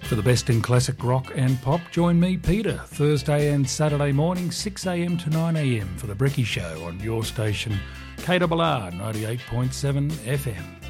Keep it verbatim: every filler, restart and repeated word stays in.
For the best in classic rock and pop, join me, Peter, Thursday and Saturday morning, six a m to nine a m for The Brecky Show on your station, K R R ninety-eight point seven F M.